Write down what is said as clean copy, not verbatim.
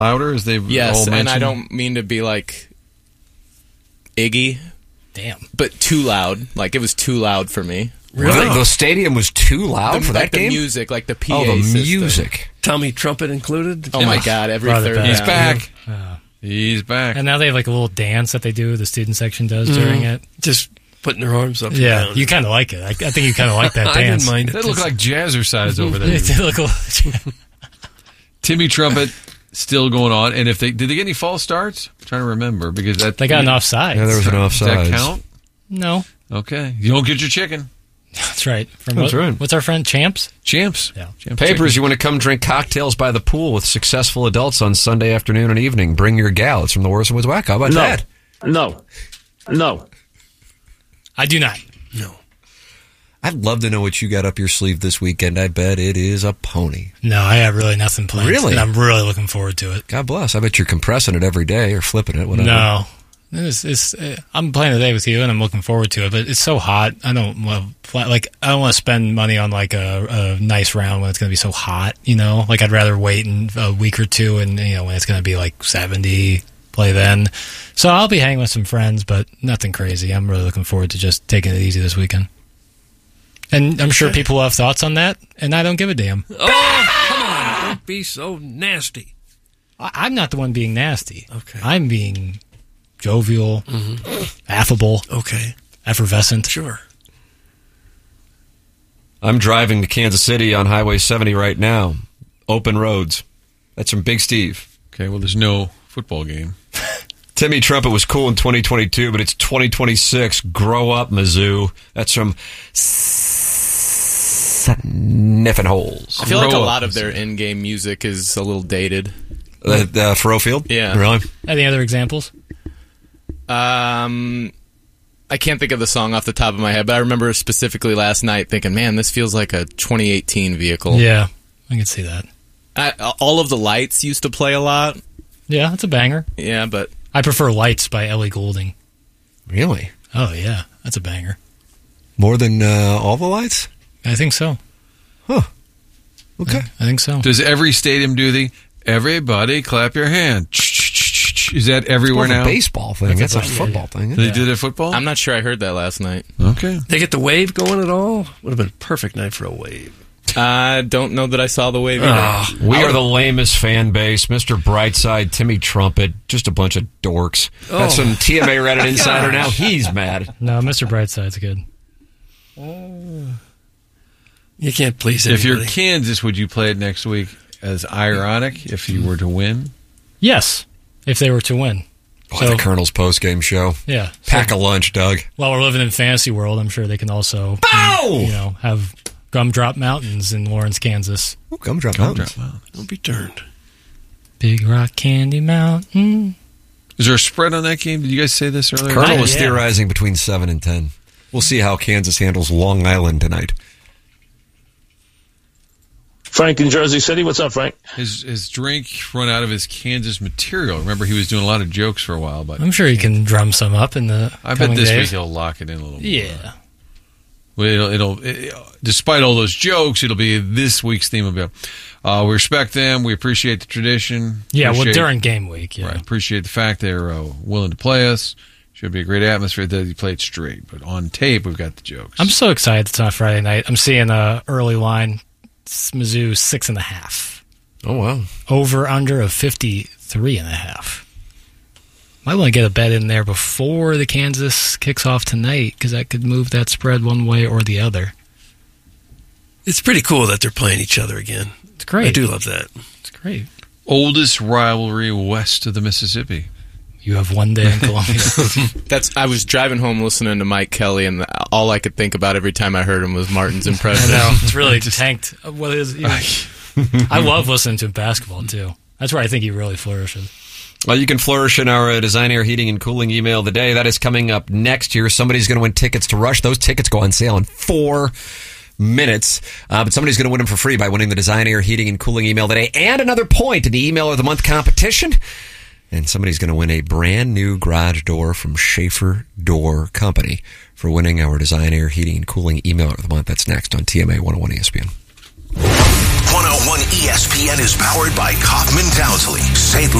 louder as they've all mentioned? And I don't mean to be like Iggy. Damn. But too loud. Like, it was too loud for me. Really? The stadium was too loud for that game? The music, like the PA Oh, the system. music. Tommy Trumpet included? Oh, my God. Every Brought it third back. He's down. back. Yeah. He's back. And now they have like a little dance that they do, the student section does during it. Just putting their arms up and Yeah, down. you kind of like it. I think you kind of like that I dance. didn't mind it. They look like jazzercise over there. They look a little- Timmy Trumpet still going on. And if did they get any false starts? I'm trying to remember because They got an offside. Yeah, there was an Does that offside. count? No, Okay. You don't get your chicken. that's right. That's right. What's our friend Champs? Champs. Yeah. Champs Papers, chicken. you want to come drink cocktails by the pool with successful adults on Sunday afternoon and evening. Bring your gal. It's from the Worst Woods Whack. How about that? No. I do not. No. I'd love to know what you got up your sleeve this weekend. I bet it is a pony. No, I have really nothing planned. Really? And I'm really looking forward to it. God bless. I bet you're compressing it every day or flipping it. Whatever. No. I'm playing today with you, and I'm looking forward to it. But it's so hot. I don't want to spend money on like a nice round when it's going to be so hot. You know, like I'd rather wait a week or two, and when it's going to be like 70, play then. So I'll be hanging with some friends, but nothing crazy. I'm really looking forward to just taking it easy this weekend. And I'm sure people will have thoughts on that, and I don't give a damn. Oh, come on. Don't be so nasty. I'm not the one being nasty. Okay. I'm being jovial, affable, Okay. effervescent. Sure. I'm driving to Kansas City on Highway 70 right now. Open roads. That's from Big Steve. Okay, well, there's no football game. Timmy Trumpet was cool in 2022, but it's 2026. Grow up, Mizzou. That's from Sniffin' Holes. I feel like a Grow up, lot of their in-game music is a little dated. Faroe Field? Yeah. Really? Any other examples? I can't think of the song off the top of my head, but I remember specifically last night thinking, man, this feels like a 2018 vehicle. Yeah, I can see that. All of the Lights used to play a lot. Yeah, that's a banger. Yeah, but I prefer Lights by Ellie Goulding. Really? Oh, yeah, that's a banger. More than all the lights? I think so. Huh. Okay. I think so. Does every stadium do the everybody clap your hand? Is that everywhere It's more now? of a baseball thing. That's a football thing. Do they do that football? I'm not sure I heard that last night. Okay. They get the wave going at all? Would have been a perfect night for a wave. I don't know that I saw the wave either. We are the lamest fan base. Mr. Brightside, Timmy Trumpet, just a bunch of dorks. That's some TMA Reddit insider now. He's mad. No, Mr. Brightside's good. You can't please If anybody. you're Kansas, would you play it next week as ironic if you were to win? Yes, if they were to win. Boy, the Colonel's post-game show. Yeah. Pack a lunch, Doug. While we're living in fantasy world, I'm sure they can also have Gumdrop Mountains in Lawrence, Kansas. Ooh, Gumdrop Mountains. Don't be turned. Big Rock Candy Mountain. Is there a spread on that game? Did you guys say this earlier? Colonel was Yeah. theorizing between 7 and 10. We'll see how Kansas handles Long Island tonight. Frank in Jersey City. What's up, Frank? His drink run out of his Kansas material. Remember, he was doing a lot of jokes for a while, but I'm sure he can drum some up in the I bet coming this week days. he'll lock it in a little more. Yeah. Well, despite all those jokes, it'll be this week's theme of it. We respect them. We appreciate the tradition. Yeah, well, Appreciate- during game week, yeah. Right. Appreciate the fact they're willing to play us. Should be a great atmosphere that you play it straight. But on tape, we've got the jokes. I'm so excited it's not Friday night. I'm seeing a early line. It's Mizzou 6.5. Oh, wow. Over under of 53.5. Might want to get a bet in there before the Kansas kicks off tonight because that could move that spread one way or the other. It's pretty cool that they're playing each other again. It's great. I do love that. It's great. Oldest rivalry west of the Mississippi. You have one day in Columbia. I was driving home listening to Mike Kelly, and all I could think about every time I heard him was Martin's I impression. know. It's really tanked. What is? I love listening to basketball too. That's where I think he really flourishes. Well, you can flourish in our Design Air Heating and Cooling email of the day. That is coming up next year. Somebody's going to win tickets to Rush. Those tickets go on sale in 4 minutes. But somebody's going to win them for free by winning the Design Air Heating and Cooling email of the day and another point in the Email of the Month competition. And somebody's going to win a brand new garage door from Schaefer Door Company for winning our Design Air Heating and Cooling email of the month. That's next on TMA 101 ESPN. 101 ESPN is powered by Kaufman Townsley, St.